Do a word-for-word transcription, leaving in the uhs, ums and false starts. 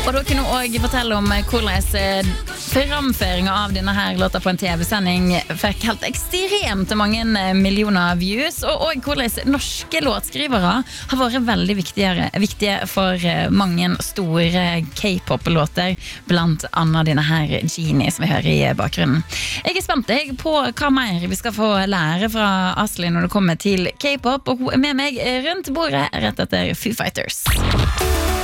Og dere kan også fortelle om hvordan framføringen av denne her låta på en tv-sending fikk helt ekstremt mange millioner views, og, og hvordan norske låtskrivere har vært veldig viktigere, viktige for mange store K-pop-låter, blant annet denne her Genie som vi hører i bakgrunnen. Jeg er spent jeg, på hva mer vi skal få lære fra Asli når det kommer til K-pop, og hun er med meg rundt bordet rett etter Foo Fighters.